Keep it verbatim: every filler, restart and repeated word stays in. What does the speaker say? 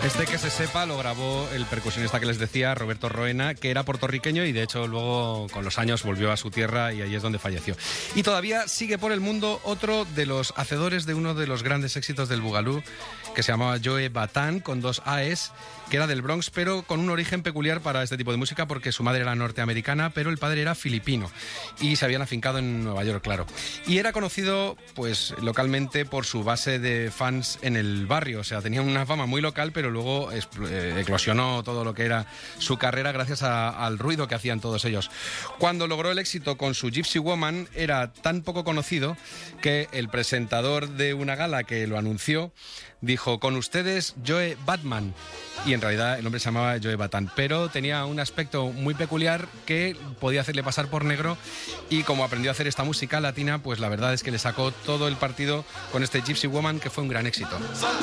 Este que se sepa lo grabó el percusionista que les decía, Roberto Roena, que era puertorriqueño y de hecho luego con los años volvió a su tierra y ahí es donde falleció. Y todavía sigue por el mundo otro de los hacedores de uno de los grandes éxitos del Boogaloo, que se llamaba Joe Bataan, con dos A's, que era del Bronx, pero con un origen peculiar para este tipo de música porque su madre era norteamericana, pero el padre era filipino y se habían afincado en Nueva York, claro. Y era conocido pues localmente por su base de fans en el barrio, o sea, tenía una fama muy local, pero luego eh, eclosionó todo lo que era su carrera gracias a, al ruido que hacían todos ellos. Cuando logró el éxito con su Gypsy Woman, era tan poco conocido que el presentador de una gala que lo anunció dijo: con ustedes, Joe Batman. Y en realidad el hombre se llamaba Joe Bataan, pero tenía un aspecto muy peculiar que podía hacerle pasar por negro, y como aprendió a hacer esta música latina, pues la verdad es que le sacó todo el partido con este Gypsy Woman, que fue un gran éxito.